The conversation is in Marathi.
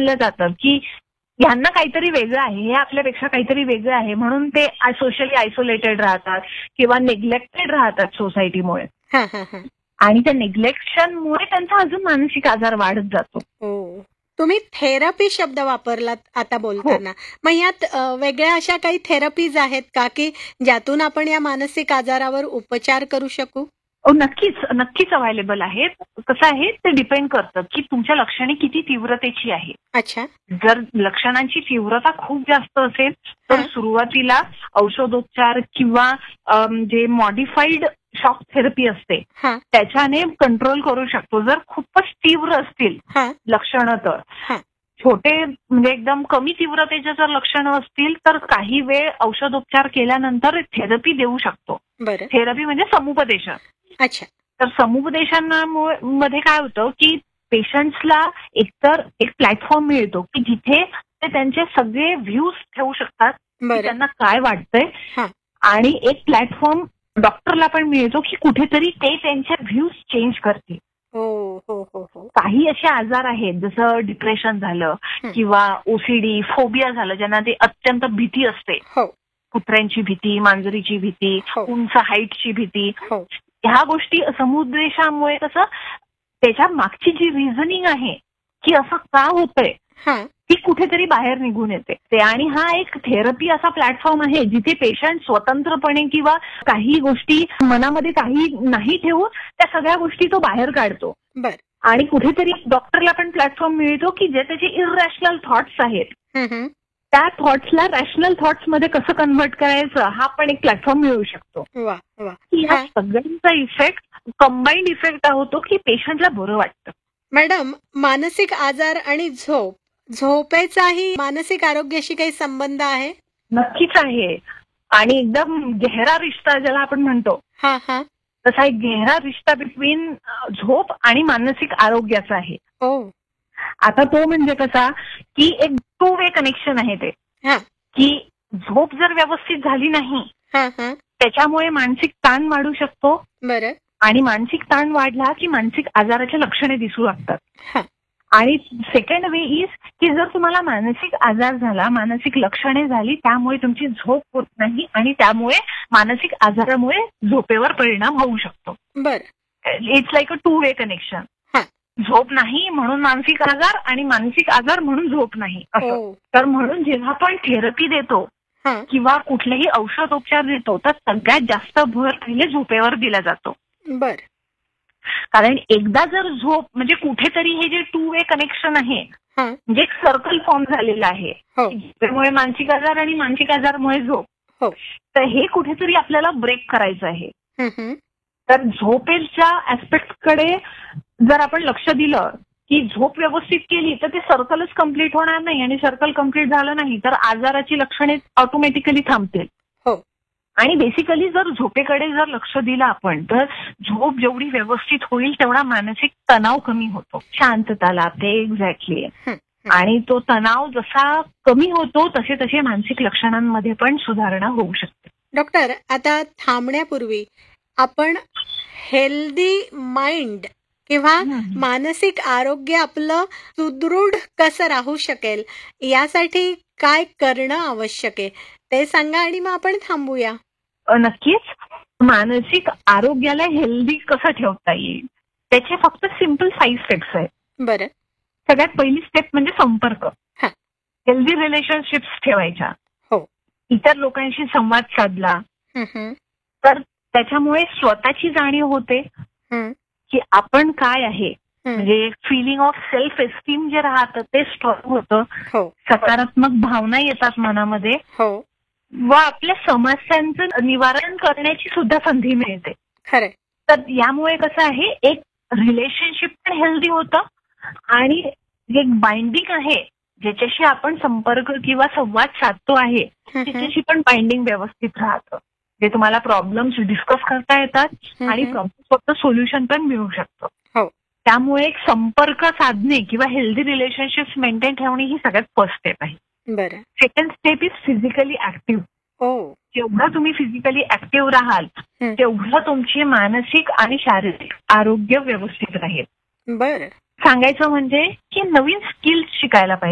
बोललं जातं की ह्यांना काहीतरी वेगळं आहे, हे आपल्यापेक्षा काहीतरी वेगळं आहे, म्हणून ते सोशली आयसोलेटेड राहतात किंवा नेग्लेक्टेड राहतात सोसायटीमुळे. आणि त्या नेग्लेक्शनमुळे त्यांचा अजून मानसिक आजार वाढत जातो. तुम्ही थेरपी शब्द वापरलात आता बोलताना. मग यात वेगळ्या अशा काही थेरपीज आहेत का की ज्यातून आपण या मानसिक आजारावर उपचार करू शकू? नक्कीच अवेलेबल आहेत. कसं आहे, ते डिपेंड करतं की तुमच्या लक्षणे किती तीव्रतेची आहे. अच्छा. जर लक्षणांची तीव्रता खूप जास्त असेल तर सुरुवातीला औषधोपचार किंवा जे मॉडिफाईड शॉक थेरपी असते त्याच्याने कंट्रोल करू शकतो. जर खूपच तीव्र असतील लक्षणं तर छोटे म्हणजे एकदम कमी तीव्रतेचे जर लक्षणं असतील तर काही वेळ औषधोपचार केल्यानंतर थेरपी देऊ शकतो. थेरपी म्हणजे समुपदेशन. अच्छा. तर समुपदेशनामध्ये काय होतं की पेशंट्सला एकतर एक प्लॅटफॉर्म मिळतो की जिथे ते त्यांचे सगळे व्ह्यूज ठेवू शकतात की त्यांना काय वाटतंय, आणि एक प्लॅटफॉर्म डॉक्टरला पण मिळतो की कुठेतरी ते त्यांचे व्ह्यूज चेंज करतील. काही असे आजार आहेत जसं डिप्रेशन झालं किंवा ओसीडी, फोबिया झालं, ज्यांना ते अत्यंत भीती असते, कुत्र्यांची भीती, मांजरीची भीती, उंच हाईटची भीती. ह्या गोष्टी समुपदेशामुळे कसं त्याच्या मागची जी रिझनिंग आहे की असं का होतंय ती कुठेतरी बाहेर निघून येते. आणि हा एक थेरपी असा प्लॅटफॉर्म आहे जिथे पेशंट स्वतंत्रपणे किंवा काही गोष्टी मनामध्ये काही नाही ठेवून त्या सगळ्या गोष्टी तो बाहेर काढतो. आणि कुठेतरी डॉक्टरला पण प्लॅटफॉर्म मिळतो की जे त्याचे इररॅशनल थॉट्स आहेत त्या थॉट्सला रॅशनल थॉट्स मध्ये कसं कन्व्हर्ट करायचं हा पण एक प्लॅटफॉर्म मिळू शकतो. या सगळ्यांचा इफेक्ट कंबाईंड इफेक्ट होतो की पेशंटला बरं वाटतं. मॅडम, मानसिक आजार आणि झोपेचाही मानसिक आरोग्याशी काही संबंध आहे? नक्कीच आहे. आणि एकदम गहरा रिश्ता ज्याला आपण म्हणतो तसा एक गहरा रिश्ता बिटवीन झोप आणि मानसिक आरोग्याचा आहे. आता तो म्हणजे कसा की एक टू वे कनेक्शन आहे ते, की झोप जर व्यवस्थित झाली नाही त्याच्यामुळे मानसिक ताण वाढू शकतो. आणि मानसिक ताण वाढला की मानसिक आजाराच्या लक्षणे दिसू लागतात. आणि सेकंड वे इज की जर तुम्हाला मानसिक आजार झाला, मानसिक लक्षणे झाली, त्यामुळे तुमची झोप होत नाही आणि त्यामुळे मानसिक आजारामुळे झोपेवर परिणाम होऊ शकतो. It's like a two way connection. झोप नाही म्हणून मानसिक आजार आणि मानसिक आजार म्हणून झोप नाही असं. तर म्हणून जेव्हा आपण थेरपी देतो किंवा कुठलेही औषधोपचार देतो तर सगळ्यात जास्त भर पहिले झोपेवर दिला जातो. कारण एकदा जर झोप म्हणजे कुठेतरी हे जे टू वे कनेक्शन आहे म्हणजे एक सर्कल फॉर्म झालेलं आहे, झोपेमुळे मानसिक आजार आणि मानसिक आजारमुळे झोप, तर हे कुठेतरी आपल्याला ब्रेक करायचं आहे. तर झोपेच्या ऍस्पेक्टकडे जर आपण लक्ष दिलं की झोप व्यवस्थित केली तर ते सर्कलच कम्प्लीट होणार नाही, आणि सर्कल कम्प्लीट झालं नाही तर आजाराची लक्षणे ऑटोमॅटिकली थांबतील. आणि बेसिकली जर झोपेकडे जर लक्ष दिलं आपण तर झोप जेवढी व्यवस्थित होईल तेवढा मानसिक तणाव कमी होतो, शांतता लाभते. एक्झॅक्टली. आणि तो तणाव जसा कमी होतो तसे तसे मानसिक लक्षणांमध्ये पण सुधारणा होऊ शकते. डॉक्टर, आता थांबण्यापूर्वी आपण हेल्दी माइंड किंवा मानसिक आरोग्य आपलं सुदृढ कसं राहू शकेल यासाठी काय करणं आवश्यक आहे ते सांगा आणि मग आपण थांबूया. नक्कीच. मानसिक आरोग्याला हेल्दी कसं ठेवता येईल त्याचे फक्त सिम्पल 5 स्टेप्स आहेत. सगळ्यात पहिली स्टेप म्हणजे संपर्क. हेल्दी रिलेशनशिप्स ठेवायच्या. इतर लोकांशी संवाद साधला तर त्याच्यामुळे स्वतःची जाणीव होते की आपण काय आहे, म्हणजे फिलिंग ऑफ सेल्फ एस्टीम जे राहतं ते स्ट्रॉंग होतं. सकारात्मक भावना येतात मनामध्ये व आपल्या समस्यांचं निवारण करण्याची सुद्धा संधी मिळते. तर यामुळे कसं आहे, एक रिलेशनशिप पण हेल्दी होतं आणि एक बाइंडिंग आहे ज्याच्याशी आपण संपर्क किंवा संवाद साधतो आहे त्याच्याशी पण बाइंडिंग व्यवस्थित राहतं. जे तुम्हाला प्रॉब्लेम्स डिस्कस करता येतात आणि फक्त सोल्युशन पण मिळू शकतं. त्यामुळे एक संपर्क साधणे किंवा हेल्दी रिलेशनशिप्स मेंटेन ठेवणे ही सगळ्यात फर्स्ट स्टेप आहे. Second step is physically active. जेवढं तुम्ही फिजिकली ऍक्टिव्ह राहाल तेवढं तुमची मानसिक आणि शारीरिक आरोग्य व्यवस्थित राहील. सांगायचं म्हणजे की नवीन स्किल्स शिकायला पाहिजे.